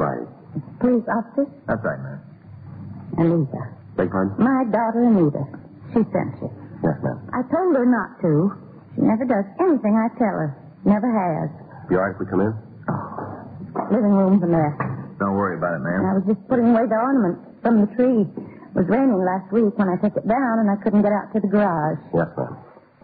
Friday. Police officer? That's right, ma'am. Anita. Beg pardon? My daughter, Anita. She sent you. Yes, ma'am. I told her not to. She never does anything I tell her. Never has. Be all right if we come in? Living room's a mess. Don't worry about it, ma'am. I was just putting away the ornaments from the tree. It was raining last week when I took it down, and I couldn't get out to the garage. Yes, ma'am.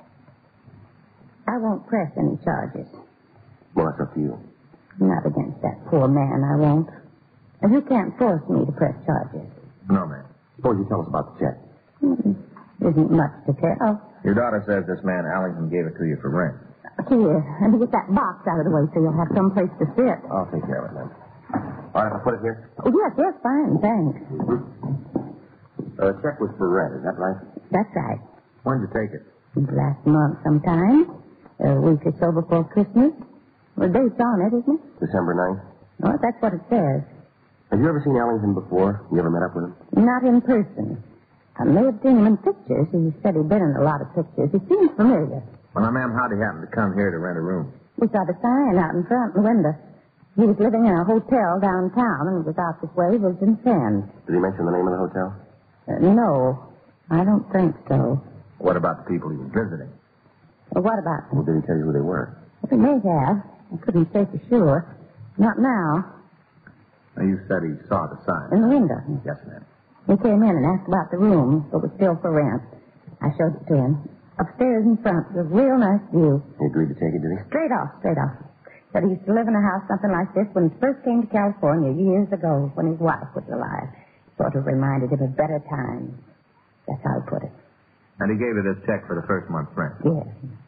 I won't press any charges. Well, that's up to you. Not against that poor man, I won't. And you can't force me to press charges. No, ma'am. Suppose you tell us about the check. Isn't much to tell. Your daughter says this man Allington gave it to you for rent. Here, and to get that box out of the way so you'll have some place to sit. I'll take care of it, then. All right, I'll put it here. Oh, yes, fine, thanks. The check was for rent, is that right? That's right. When did you take it? Last month sometime. A week or so before Christmas. Well, date's on it, isn't it? December 9th. Oh, that's what it says. Have you ever seen Allington before? You ever met up with him? Not in person. I may have seen him in pictures. He said he'd been in a lot of pictures. He seems familiar. Well, now, ma'am, how'd he happen to come here to rent a room? We saw the sign out in front of the window. He was living in a hotel downtown and was out this way, was in Sands. Did he mention the name of the hotel? No, I don't think so. What about the people he was visiting? Well, what about Well, them? did he tell you who they were? Well, he may have. I couldn't say for sure. Not now. Now, you said he saw the sign. In the window. Yes, ma'am. He came in and asked about the room, but was still for rent. I showed it to him. Upstairs in front, with a real nice view. He agreed to take it, did he? Straight off. Said he used to live in a house something like this when he first came to California years ago when his wife was alive. Sort of reminded him of better times. That's how he put it. And he gave you this check for the first month's rent. Yes.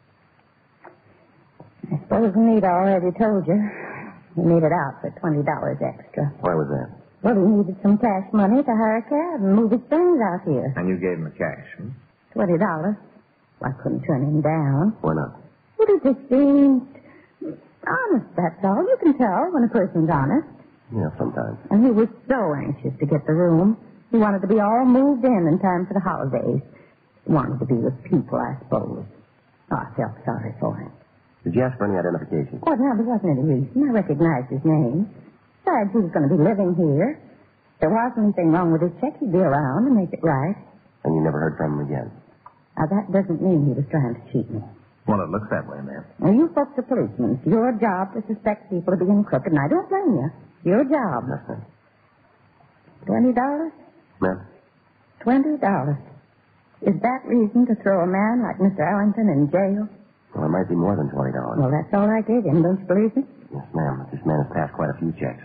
I suppose Anita already told you. He made it out for $20 extra. Why was that? Well, he needed some cash money to hire a cab and move his things out here. And you gave him the cash, $20. I couldn't turn him down. Why not? Well, he just seemed honest, that's all. You can tell when a person's honest. Yeah, sometimes. And he was so anxious to get the room. He wanted to be all moved in time for the holidays. He wanted to be with people, I suppose. Oh, I felt sorry for him. Did you ask for any identification? Oh, no, there wasn't any reason. I recognized his name. Besides, he was going to be living here. If there wasn't anything wrong with his check, he'd be around and make it right. And you never heard from him again? Now, that doesn't mean he was trying to cheat me. Well, it looks that way, ma'am. Now, you folks are policemen. It's your job to suspect people of being crooked, and I don't blame you. It's your job. Yes, ma'am. $20? Ma'am? $20. Is that reason to throw a man like Mr. Allington in jail? Well, it might be more than $20. Well, that's all I gave him. Don't you believe me? Yes, ma'am. But this man has passed quite a few checks.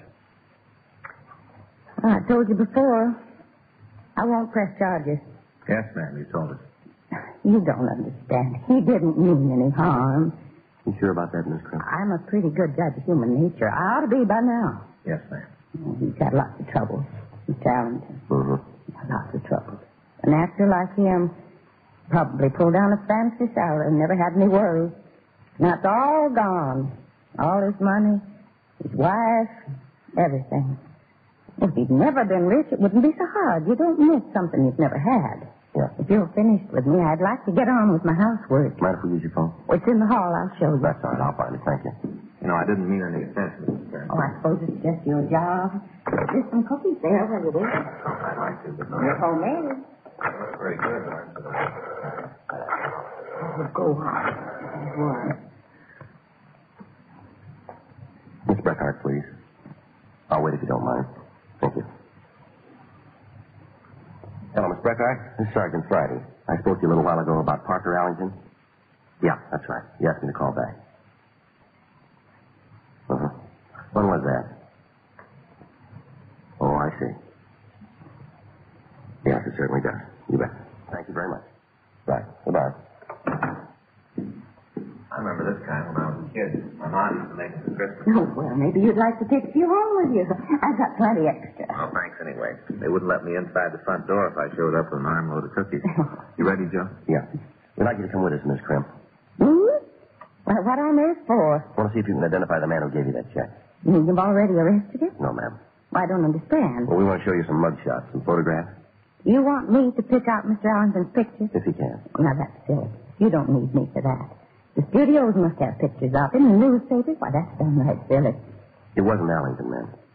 I told you before, I won't press charges. Yes, ma'am, you told us. You don't understand. He didn't mean any harm. You sure about that, Miss Crimp? I'm a pretty good judge of human nature. I ought to be by now. Yes, ma'am. He's had lots of trouble, Mr. Allington. Mm-hmm. Lots of trouble. An actor like him probably pulled down a fancy salary and never had any worries. Now it's all gone. All his money, his wife, everything. If he'd never been rich, it wouldn't be so hard. You don't miss something you've never had. Yeah. If you're finished with me, I'd like to get on with my housework. Mind if we use your phone? It's in the hall. I'll show you. That's all right. I'll find it. Thank you. You know, I didn't mean any offense, Mrs. Stern. Oh, I suppose it's just your job. There's some cookies there, will you do? I'd like to, but They're homemade. very good. Oh, go on. Miss Breckhart, please. I'll wait if you don't mind. Thank you. Hello, Miss Breckhart. This is Sergeant Friday. I spoke to you a little while ago about Parker Allington. Yeah, that's right. You asked me to call back. Uh-huh. When was that? Oh, I see. Yes, it certainly does. You bet. Thank you very much. Right. Goodbye. I remember this kind when I was a kid. My mom used to make it for Christmas. Oh, well, maybe you'd like to take a few home with you. I've got plenty extra. Oh, thanks anyway. They wouldn't let me inside the front door if I showed up with an armload of cookies. You ready, Joe? Yeah. We'd like you to come with us, Miss Crimp. Hmm? Well, what on earth for? I want to see if you can identify the man who gave you that check. You mean you've already arrested him? No, ma'am. Well, I don't understand. Well, we want to show you some mug shots, some photographs, You want me to pick out Mr. Allington's pictures? if you can. Now, that's silly. You don't need me for that. The studios must have pictures of him, and newspapers. Why, that's downright silly. It wasn't Allington, ma'am.